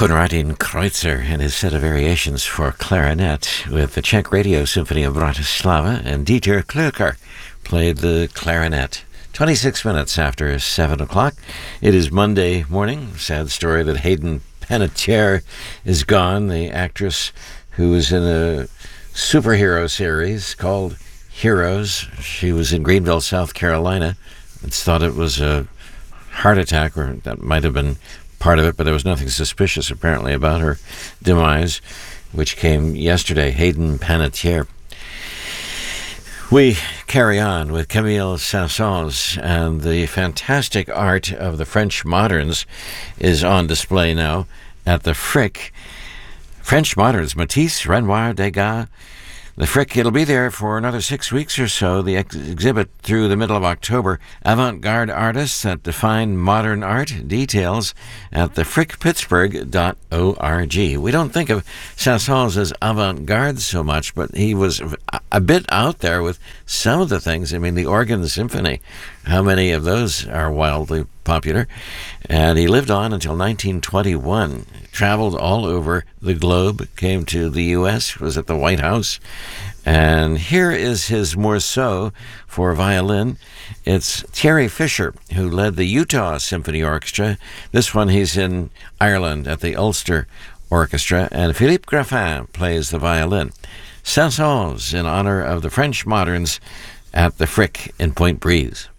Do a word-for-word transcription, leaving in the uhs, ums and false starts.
Konradin Kreutzer and his set of variations for clarinet with the Czech Radio Symphony of Bratislava, and Dieter Klöcker played the clarinet. twenty-six minutes after seven o'clock. It is Monday morning. Sad story that Hayden Panettiere is gone, the actress who was in a superhero series called Heroes. She was in Greenville, South Carolina. It's thought it was a heart attack, or that might have been part of it, but there was nothing suspicious apparently about her demise, which came yesterday. Hayden Panettiere. We carry on with Camille Saint-Saëns, and the fantastic art of the French moderns is on display now at the Frick. French moderns, Matisse, Renoir, Degas. The Frick, it'll be there for another six weeks or so, the ex- exhibit through the middle of October. Avant-garde artists that define modern art. Details at the frick pittsburgh dot org. We don't think of Saint-Saëns as avant-garde so much, but he was a bit out there with some of the things. I mean, the Organ Symphony, how many of those are wildly popular? And he lived on until nineteen twenty-one. Traveled all over the globe, came to the U S, was at the White House. And here is his morceau for violin. It's Thierry Fisher, who led the Utah Symphony Orchestra. This one he's in Ireland at the Ulster Orchestra. And Philippe Graffin plays the violin. Saint-Saëns in honor of the French moderns at the Frick in Point Breeze.